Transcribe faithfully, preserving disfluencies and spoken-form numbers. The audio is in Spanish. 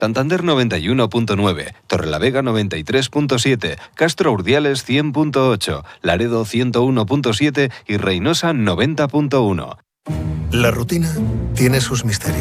Santander noventa y uno punto nueve, Torrelavega noventa y tres punto siete, Castro Urdiales cien punto ocho, Laredo ciento uno punto siete y Reynosa noventa punto uno. La rutina tiene sus misterios.